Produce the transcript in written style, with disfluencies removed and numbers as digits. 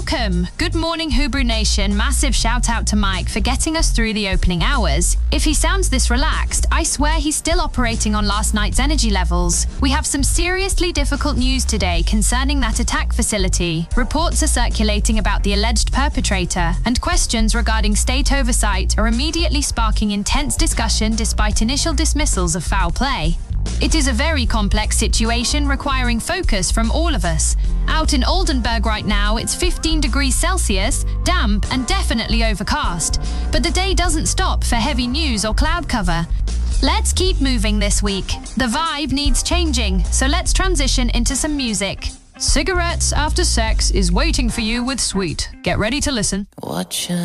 Welcome! Good morning, Hubru Nation. Massive shout out to Mike for getting us through the opening hours. If he sounds this relaxed, I swear he's still operating on last night's energy levels. We have some seriously difficult news today concerning that attack facility. Reports are circulating about the alleged perpetrator, and questions regarding state oversight are immediately sparking intense discussion despite initial dismissals of foul play. It is a very complex situation requiring focus from all of us. Out in Oldenburg right now, it's 15 degrees Celsius, damp and definitely overcast. But the day doesn't stop for heavy news or cloud cover. Let's keep moving this week. The vibe needs changing, so let's transition into some music. Cigarettes After Sex is waiting for you with Sweet. Get ready to listen.